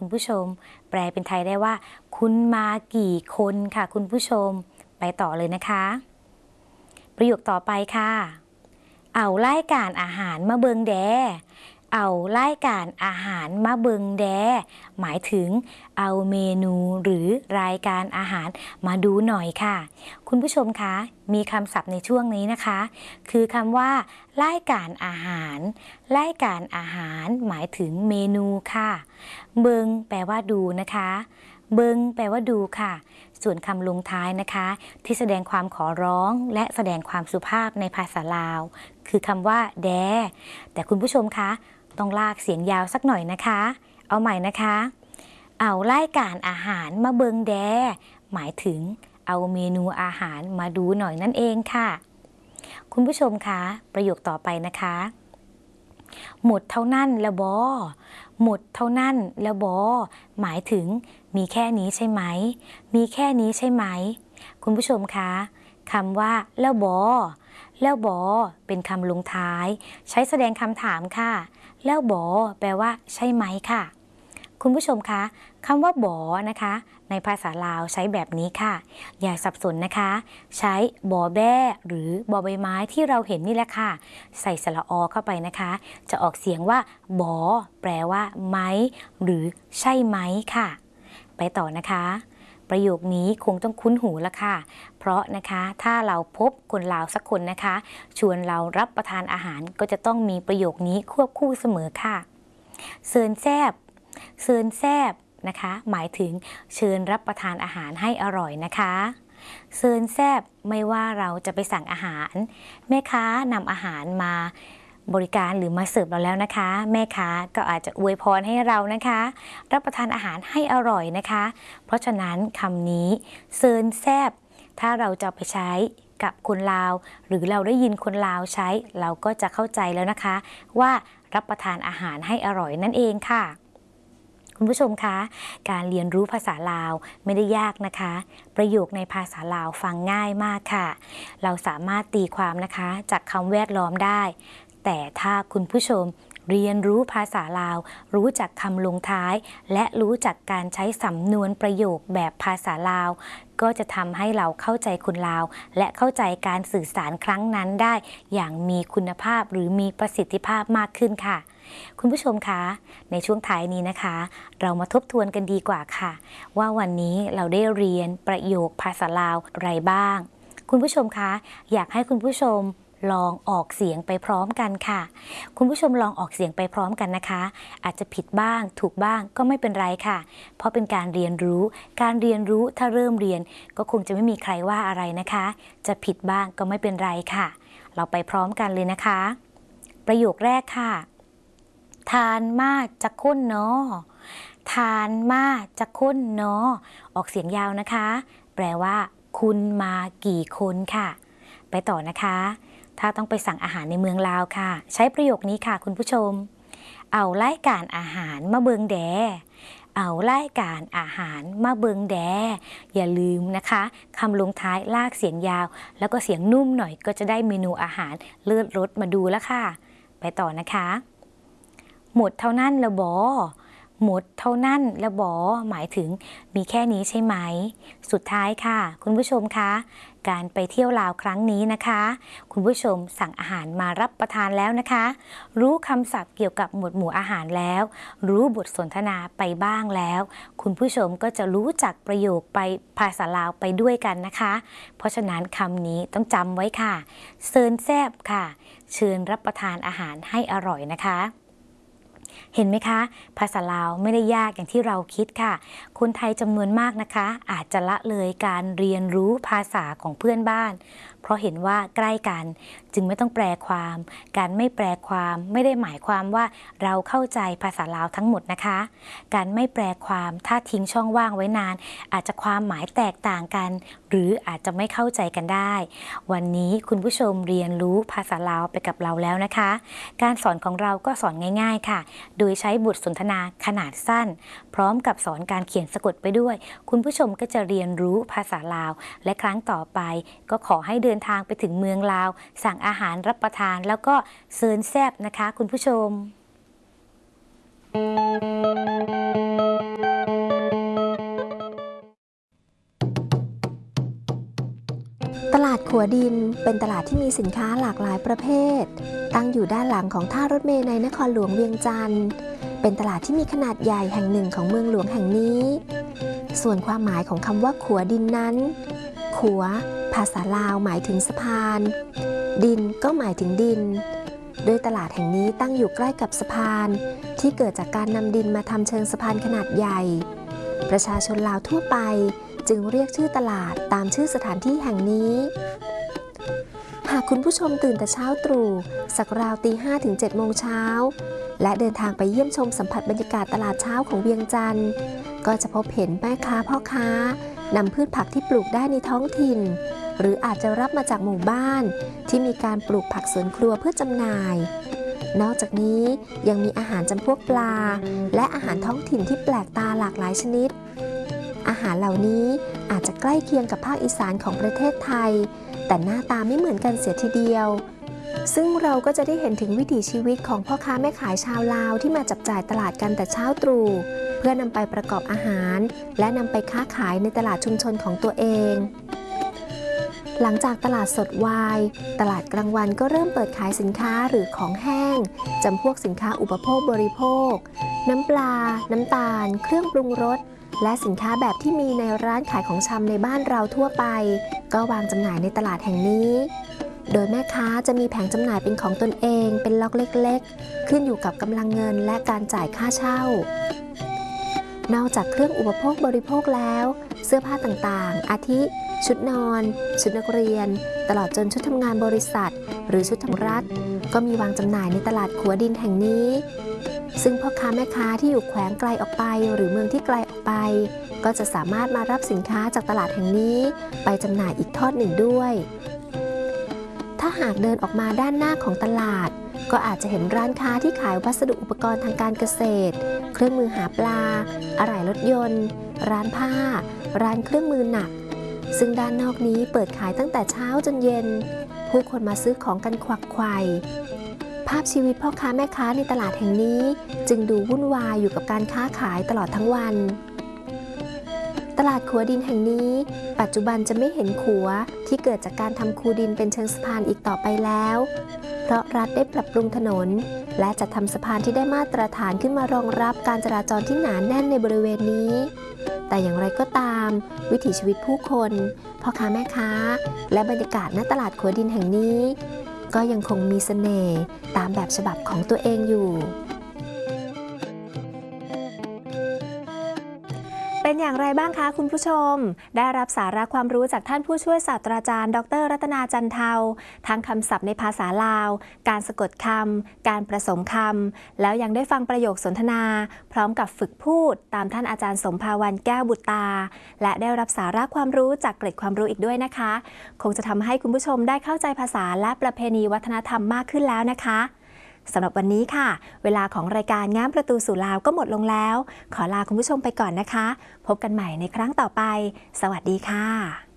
คุณผู้ชมแปลเป็นไทยได้ว่าคุณมากี่คนค่ะคุณผู้ชมไปต่อเลยนะคะประโยคต่อไปค่ะเอารายการอาหารมาเบิงแดเอารายการอาหารมาเบิงแดหมายถึงเอาเมนูหรือรายการอาหารมาดูหน่อยค่ะคุณผู้ชมคะมีคำศัพท์ในช่วงนี้นะคะคือคำว่ารายการอาหารรายการอาหารหมายถึงเมนูค่ะเบิงแปลว่าดูนะคะเบิงแปลว่าดูค่ะส่วนคำลงท้ายนะคะที่แสดงความขอร้องและแสดงความสุภาพในภาษาลาวคือคำว่าแดแต่คุณผู้ชมคะต้องลากเสียงยาวสักหน่อยนะคะเอาใหม่นะคะเอารายการอาหารมาเบิงแดหมายถึงเอาเมนูอาหารมาดูหน่อยนั่นเองค่ะคุณผู้ชมคะประโยคต่อไปนะคะหมดเท่านั้นแล้วบอหมดเท่านั้นแล้วบอหมายถึงมีแค่นี้ใช่ไหมมีแค่นี้ใช่ไหมคุณผู้ชมคะคำว่าแล้วบอแล้วบอเป็นคำลงท้ายใช้แสดงคำถามค่ะแล้วบอแปลว่าใช่ไหมค่ะคุณผู้ชมคะคำว่าบอนะคะในภาษาลาวใช้แบบนี้ค่ะอย่าสับสนนะคะใช้บอแบ้หรือบอใบไม้ที่เราเห็นนี่แหละค่ะใส่สระอเข้าไปนะคะจะออกเสียงว่าบอแปลว่าไหมหรือใช่ไหมค่ะไปต่อนะคะประโยคนี้คงต้องคุ้นหูละค่ะเพราะนะคะถ้าเราพบคนลาวสักคนนะคะชวนเรารับประทานอาหารก็จะต้องมีประโยคนี้ควบคู่เสมอค่ะเซินแซบเซินแซบนะคะหมายถึงเชิญรับประทานอาหารให้อร่อยนะคะเซินแซบไม่ว่าเราจะไปสั่งอาหารแม่ค้านำอาหารมาบริการหรือมาเสิร์ฟเราแล้วนะคะแม่ค้าก็อาจจะอวยพรให้เรานะคะรับประทานอาหารให้อร่อยนะคะเพราะฉะนั้นคำนี้เซินแซบถ้าเราจะไปใช้กับคนลาวหรือเราได้ยินคนลาวใช้เราก็จะเข้าใจแล้วนะคะว่ารับประทานอาหารให้อร่อยนั่นเองค่ะคุณผู้ชมคะการเรียนรู้ภาษาลาวไม่ได้ยากนะคะประโยคในภาษาลาวฟังง่ายมากค่ะเราสามารถตีความนะคะจากคำแวดล้อมได้แต่ถ้าคุณผู้ชมเรียนรู้ภาษาลาวรู้จักคำลงท้ายและรู้จักการใช้สำนวนประโยคแบบภาษาลาวก็จะทำให้เราเข้าใจคนลาวและเข้าใจการสื่อสารครั้งนั้นได้อย่างมีคุณภาพหรือมีประสิทธิภาพมากขึ้นค่ะคุณผู้ชมคะในช่วงท้ายนี้นะคะเรามาทบทวนกันดีกว่าค่ะว่าวันนี้เราได้เรียนประโยคภาษาลาวอะไรบ้างคุณผู้ชมคะอยากให้คุณผู้ชมลองออกเสียงไปพร้อมกันค่ะคุณผู้ชมลองออกเสียงไปพร้อมกันนะคะอาจจะผิดบ้างถูกบ้างก็ไม่เป็นไรค่ะเพราะเป็นการเรียนรู้ถ้าเริ่มเรียนก็คงจะไม่มีใครว่าอะไรนะคะจะผิดบ้างก็ไม่เป็นไรค่ะเราไปพร้อมกันเลยนะคะประโยคแรกค่ะทานมาจะค้นเนาะทานมาจะค้นเนาะออกเสียงยาวนะคะแปลว่าคุณมากี่คนค่ะไปต่อนะคะถ้าต้องไปสั่งอาหารในเมืองลาวค่ะใช้ประโยคนี้ค่ะคุณผู้ชมเอารายการอาหารมาเบิงแดเอารายการอาหารมาเบิงแดอย่าลืมนะคะคำลงท้ายลากเสียงยาวแล้วก็เสียงนุ่มหน่อยก็จะได้เมนูอาหารเลิศรสมาดูแล้วค่ะไปต่อนะคะหมดเท่านั้นแล้วบอหมดเท่านั้นแล้วบอหมายถึงมีแค่นี้ใช่ไหมสุดท้ายค่ะคุณผู้ชมคะการไปเที่ยวลาวครั้งนี้นะคะคุณผู้ชมสั่งอาหารมารับประทานแล้วนะคะรู้คำศัพท์เกี่ยวกับหมวดหมู่อาหารแล้วรู้บทสนทนาไปบ้างแล้วคุณผู้ชมก็จะรู้จักประโยคไปภาษาลาวไปด้วยกันนะคะเพราะฉะนั้นคำนี้ต้องจำไว้ค่ะเซินแซบค่ะเชิญรับประทานอาหารให้อร่อยนะคะเห็นไหมคะภาษาลาวไม่ได้ยากอย่างที่เราคิดค่ะคนไทยจำนวนมากนะคะอาจจะละเลยการเรียนรู้ภาษาของเพื่อนบ้านเพราะเห็นว่าใกล้กันจึงไม่ต้องแปลความการไม่แปลความไม่ได้หมายความว่าเราเข้าใจภาษาลาวทั้งหมดนะคะการไม่แปลความถ้าทิ้งช่องว่างไว้นานอาจจะความหมายแตกต่างกันหรืออาจจะไม่เข้าใจกันได้วันนี้คุณผู้ชมเรียนรู้ภาษาลาวไปกับเราแล้วนะคะการสอนของเราก็สอนง่ายๆค่ะโดยใช้บทสนทนาขนาดสั้นพร้อมกับสอนการเขียนสะกดไปด้วยคุณผู้ชมก็จะเรียนรู้ภาษาลาวและครั้งต่อไปก็ขอให้เดินทางไปถึงเมืองลาวสั่งอาหารรับประทานแล้วก็เซินแซ่บนะคะคุณผู้ชมตลาดขัวดินเป็นตลาดที่มีสินค้าหลากหลายประเภทตั้งอยู่ด้านหลังของท่ารถเมล์ในนครหลวงเวียงจันทร์เป็นตลาดที่มีขนาดใหญ่แห่งหนึ่งของเมืองหลวงแห่งนี้ส่วนความหมายของคำว่าขัวดินนั้นขัวภาษาลาวหมายถึงสะพานดินก็หมายถึงดินโดยตลาดแห่งนี้ตั้งอยู่ใกล้กับสะพานที่เกิดจากการนำดินมาทำเชิงสะพานขนาดใหญ่ประชาชนลาวทั่วไปจึงเรียกชื่อตลาดตามชื่อสถานที่แห่งนี้หากคุณผู้ชมตื่นแต่เช้าตรู่สักราวตี 5 ถึง 7 โมงเช้าและเดินทางไปเยี่ยมชมสัมผัสบรรยากาศตลาดเช้าของเวียงจันทร์ก็จะพบเห็นแม่ค้าพ่อค้านำพืชผักที่ปลูกได้ในท้องถิ่นหรืออาจจะรับมาจากหมู่บ้านที่มีการปลูกผักสวนครัวเพื่อจำหน่ายนอกจากนี้ยังมีอาหารจำพวกปลาและอาหารท้องถิ่นที่แปลกตาหลากหลายชนิดอาหารเหล่านี้อาจจะใกล้เคียงกับภาคอีสานของประเทศไทยแต่หน้าตาไม่เหมือนกันเสียทีเดียวซึ่งเราก็จะได้เห็นถึงวิถีชีวิตของพ่อค้าแม่ขายชาวลาวที่มาจับจ่ายตลาดกันแต่เช้าตรู่เพื่อนำไปประกอบอาหารและนำไปค้าขายในตลาดชุมชนของตัวเองหลังจากตลาดสดวายตลาดกลางวันก็เริ่มเปิดขายสินค้าหรือของแห้งจำพวกสินค้าอุปโภคบริโภคน้ำปลาน้ำตาลเครื่องปรุงรสและสินค้าแบบที่มีในร้านขายของชำในบ้านเราทั่วไปก็วางจำหน่ายในตลาดแห่งนี้โดยแม่ค้าจะมีแผงจำหน่ายเป็นของตนเองเป็นล็อกเล็กๆขึ้นอยู่กับกำลังเงินและการจ่ายค่าเช่านอกจากเครื่องอุปโภคบริโภคแล้วเสื้อผ้าต่างๆอาทิชุดนอนชุดนักเรียนตลอดจนชุดทำงานบริษัทหรือชุดของรัฐก็มีวางจำหน่ายในตลาดขัวดินแห่งนี้ซึ่งพ่อค้าแม่ค้าที่อยู่แขวงไกลออกไปหรือเมืองที่ไกลออกไปก็จะสามารถมารับสินค้าจากตลาดแห่งนี้ไปจำหน่ายอีกทอดหนึ่งด้วยถ้าหากเดินออกมาด้านหน้าของตลาดก็อาจจะเห็นร้านค้าที่ขายวัสดุอุปกรณ์ทางการเกษตรเครื่องมือหาปลาอะไหล่รถยนต์ร้านผ้าร้านเครื่องมือหนักซึ่งด้านนอกนี้เปิดขายตั้งแต่เช้าจนเย็นผู้คนมาซื้อของกันขวักไขว่ภาพชีวิตพ่อค้าแม่ค้าในตลาดแห่งนี้จึงดูวุ่นวายอยู่กับการค้าขายตลอดทั้งวันตลาดขัวดินแห่งนี้ปัจจุบันจะไม่เห็นขัวที่เกิดจากการทำคูดินเป็นเชิงสะพานอีกต่อไปแล้วเพราะรัฐได้ปรับปรุงถนนและจัดทำสะพานที่ได้มาตรฐานขึ้นมารองรับการจราจรที่หนาแน่นในบริเวณนี้แต่อย่างไรก็ตามวิถีชีวิตผู้คนพ่อค้าแม่ค้าและบรรยากาศณตลาดขัวดินแห่งนี้ก็ยังคงมีเสน่ห์ตามแบบฉบับของตัวเองอยู่เป็นอย่างไรบ้างคะคุณผู้ชมได้รับสาระความรู้จากท่านผู้ช่วยศาสตราจารย์ดร.รัตนาจันเทาทั้งคำศัพท์ในภาษาลาวการสะกดคำการผสมคำแล้วยังได้ฟังประโยคสนทนาพร้อมกับฝึกพูดตามท่านอาจารย์สมภาวันแก้วบุตรตาและได้รับสาระความรู้จากเกร็ดความรู้อีกด้วยนะคะคงจะทำให้คุณผู้ชมได้เข้าใจภาษาและประเพณีวัฒนธรรมมากขึ้นแล้วนะคะสำหรับวันนี้ค่ะเวลาของรายการง้ามประตูสู่ลาวก็หมดลงแล้วขอลาคุณผู้ชมไปก่อนนะคะพบกันใหม่ในครั้งต่อไปสวัสดีค่ะ